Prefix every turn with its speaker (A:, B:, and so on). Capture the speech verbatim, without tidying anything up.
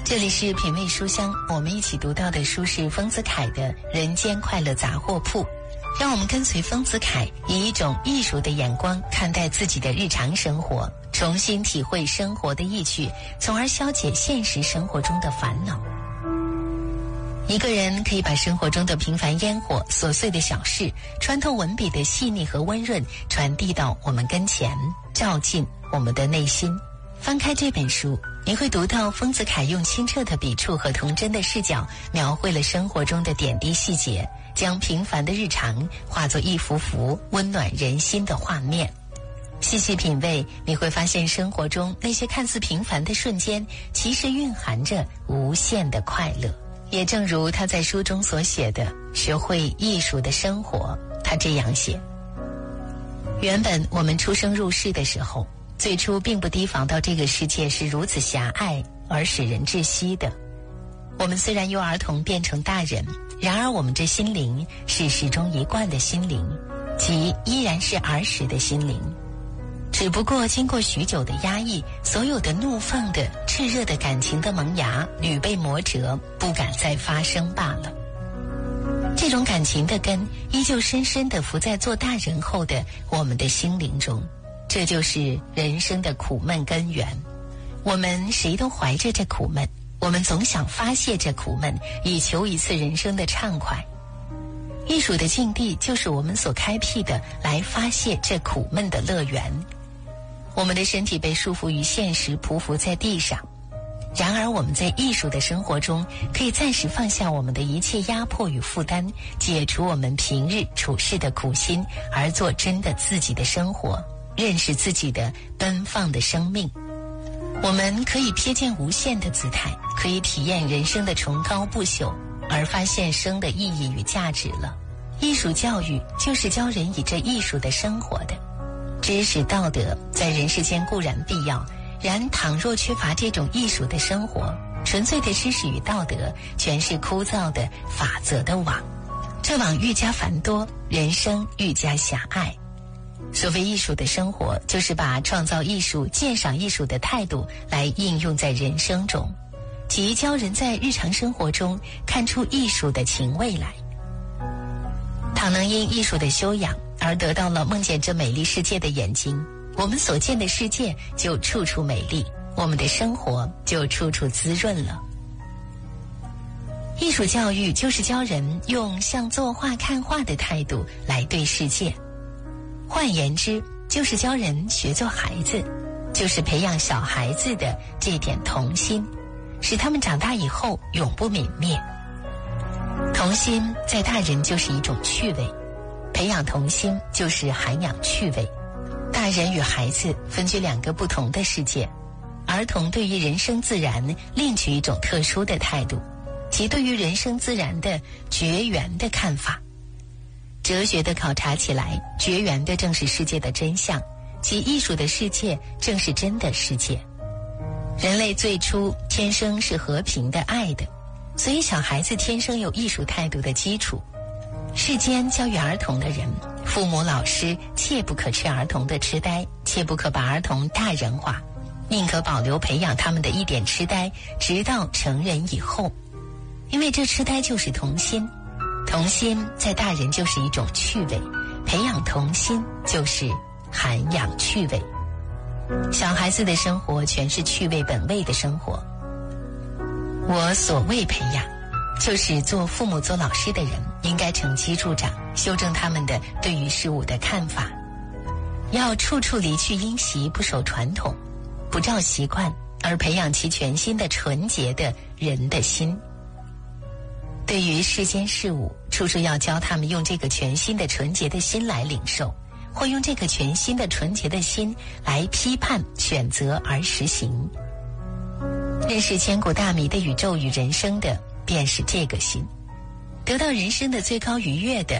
A: 这里是品味书香，我们一起读到的书是丰子恺的《人间快乐杂货铺》。让我们跟随丰子恺，以一种艺术的眼光看待自己的日常生活，重新体会生活的意趣，从而消解现实生活中的烦恼。一个人可以把生活中的平凡烟火、琐碎的小事，穿透文笔的细腻和温润，传递到我们跟前，照进我们的内心。翻开这本书，你会读到丰子恺用清澈的笔触和童真的视角，描绘了生活中的点滴细节，将平凡的日常化作一幅幅温暖人心的画面。细细品味，你会发现生活中那些看似平凡的瞬间，其实蕴含着无限的快乐。也正如他在书中所写的，学会艺术的生活，他这样写：原本我们出生入世的时候，最初并不提防到这个世界是如此狭隘而使人窒息的。我们虽然由儿童变成大人，然而我们这心灵是始终一贯的心灵，即依然是儿时的心灵。只不过经过许久的压抑，所有的怒放的炽热的感情的萌芽屡被磨折，不敢再发生罢了。这种感情的根依旧深深地伏在做大人后的我们的心灵中，这就是人生的苦闷根源。我们谁都怀着这苦闷，我们总想发泄这苦闷，以求一次人生的畅快。艺术的境地就是我们所开辟的来发泄这苦闷的乐园。我们的身体被束缚于现实，匍匐在地上，然而我们在艺术的生活中可以暂时放下我们的一切压迫与负担，解除我们平日处事的苦心，而做真的自己的生活，认识自己的奔放的生命。我们可以瞥见无限的姿态，可以体验人生的崇高不朽，而发现生的意义与价值了。艺术教育就是教人以这艺术的生活的。知识道德在人世间固然必要，然倘若缺乏这种艺术的生活，纯粹的知识与道德全是枯燥的法则的网，这网愈加繁多，人生愈加狭隘。所谓艺术的生活，就是把创造艺术、鉴赏艺术的态度来应用在人生中，即教人在日常生活中看出艺术的情味来。倘能因艺术的修养而得到了梦见这美丽世界的眼睛，我们所见的世界就处处美丽，我们的生活就处处滋润了。艺术教育就是教人用像作画看画的态度来对世界，换言之，就是教人学做孩子，就是培养小孩子的这点童心，使他们长大以后永不泯灭。童心在大人就是一种趣味，培养童心就是涵养趣味。大人与孩子分居两个不同的世界，儿童对于人生自然另取一种特殊的态度，即对于人生自然的绝缘的看法。哲学的考察起来，绝缘的正是世界的真相，即艺术的世界正是真的世界。人类最初天生是和平的、爱的，所以小孩子天生有艺术态度的基础。世间教育儿童的人，父母老师切不可吃儿童的痴呆，切不可把儿童大人化，宁可保留培养他们的一点痴呆，直到成人以后。因为这痴呆就是童心，童心在大人就是一种趣味，培养童心就是涵养趣味。小孩子的生活全是趣味本位的生活。我所谓培养，就是做父母做老师的人应该承继助长，修正他们的对于事物的看法，要处处离去因习，不守传统，不照习惯，而培养其全新的纯洁的人的心。对于世间事物，处处要教他们用这个全新的纯洁的心来领受，或用这个全新的纯洁的心来批判、选择而实行。认识千古大迷的宇宙与人生的，便是这个心。得到人生的最高愉悦的，